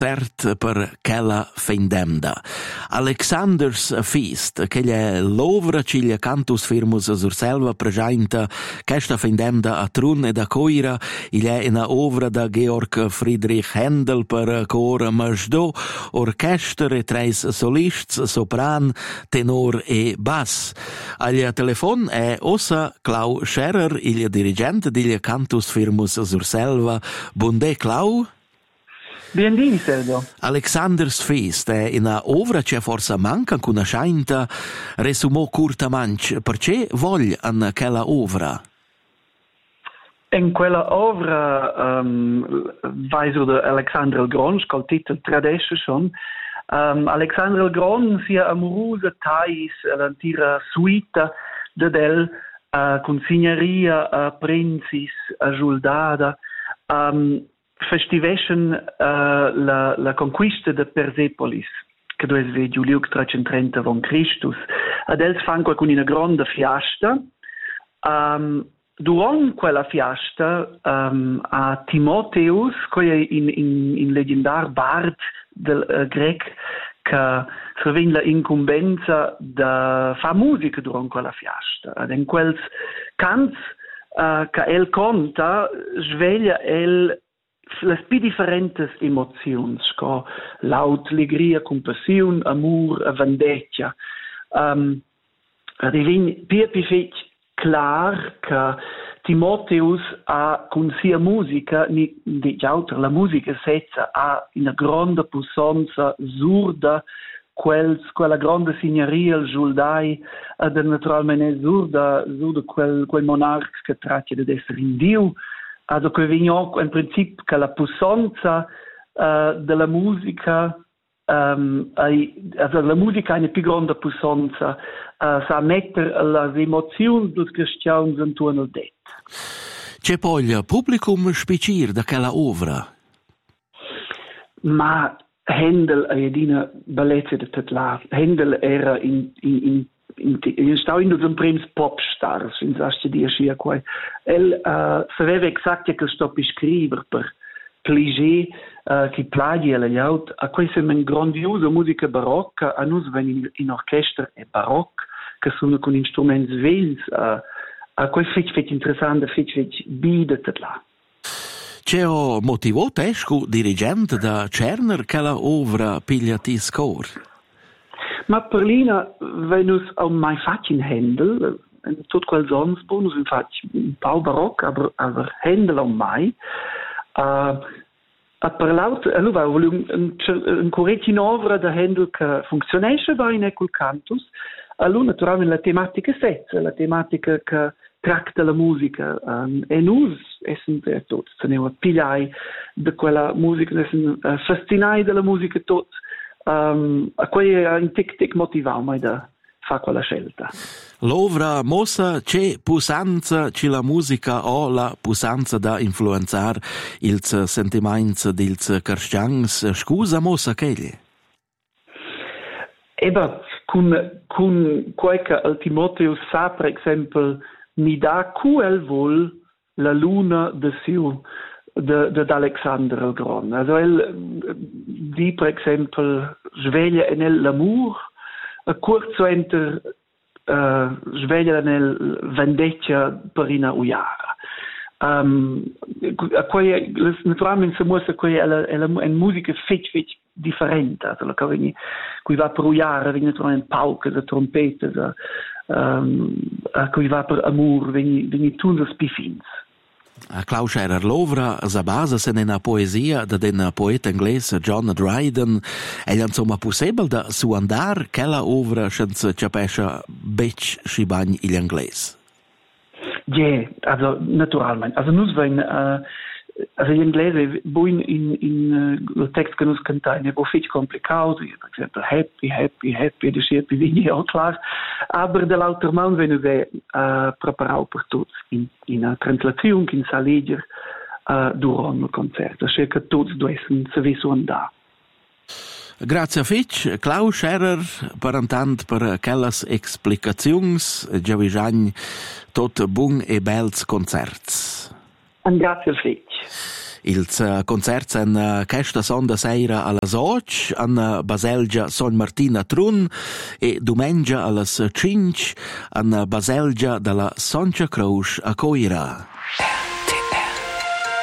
concert per quella fendemda. Alexander's Feast, che è l'ovra che gli cantus firmus sur selva presenta questa fendemda a Trun e da Coira, il è una ovra da Georg Friedrich Händel per cor Majdo, orchestra e tres solists, sopran, tenor e bass. Al telefon è ossa Clau Scherer, il dirigente di cantus firmus sur selva. Buondì Clau? Bienveni, Sergio. Alexander's Feast è una ovra che forse manca conoscenza, resumò curtamente, perché voglio in quella ovra? In quella ovra vai su Alexander el Gran, col titolo tradesce son. Alexander el Gran sia amorusa tais l'antira suita del con signoria princis a giuldada festivation la conquista de Persepolis che dove Giulio 330 von Christus adels fan con una grande fiasta durante quella fiasta a Timotheus che è in leggendar bard del grec che servì la incumbenza da fa musica durante quella fiasta ed in quels cants che el conta sveglia el le più differenti emozioni, come l'allegria, compassione, amore, vendetta. Divin più clar che Timotheus ha con sia musica, di altro la musica senza ha una grande possanza surda, quella grande signoria, il giuldai, ed naturalmente surda quel monarca che tratta di essere in Dio. Also che vigno in principio che la possanza della musica also la musica ha una più grande possanza sa mettere le emozioni dei cristiani intorno al detto. C'è poi il pubblicum spicir da quella ovra? Ma Händel è una bellezza di titolare. Händel era stava in un primo popstar, senza dire qua. Sapeva esattamente che sto per scrivere per plaisir, che plagia le auto. A questa è una grandiosa musica barocca, a noi vengono in orchestra e barocca, che sono con strumenti svegli. A questo è interessante, è bidete là. C'è un motivo tesco dirigente da Cerner che la ovra piglia ti scor? Ma per Lina, wenn es auch mai fatto in Händel, in tutto quel Sonsbonus, infatti un po' barocco, aber Händel auch mai. Per l'altro, allora volevo un corretto in opera da Händel che funzionasse bene in quel cantus, allora naturalmente la tematica stessa, la tematica che tratta la musica, e noi essendo tutti, teniamo pigliai di quella musica, fascinai della musica tutti. A cui è un tic motivato mai da fare quella scelta. L'ovra mossa c'è pusanza che la musica o la pusanza da influenzare ils sentiments dils cristians. Scusa mossa che con quel che il Timotheus sa, per esempio, mi dà quel vol la luna de Siu d'Alexander el Gran. Also die, per esempio, sveglia nel l'amour, a corso enter sveglia nel vendetta per una uiara. Naturalmente si mostra che è una musica fece differente. Also, qui va per uiara, viene naturalmente pauche, trompete, qui va per amor, viene tutti spifins. A Clau Scherer l'ovra sa basa se nella poesia del poeta inglese John Dryden è insomma possibile da su andare quella ovra senza capesce bec schibagn in inglese. Ja, also naturalmente. Also nus wenn also in inglese buin in il text che nus cantai è un complicato, per esempio happy, das ist wie auch klar, aber dall'altro man wenn wir preparau per tutti in una translazione in sa legger durante il concerto, cioè che tutti dovessero sapere andare. Grazie a Fitch, Clau Scherer, per quelles explicazions, giavigiagn tot bun e bels concerts. Grazie a Fitch. Ils concerts en questa sonda seira alla Soch, an Baselgia Son Martin a Trun e domengia alla 5 an Baselgia dalla Soncia Croce a Coira.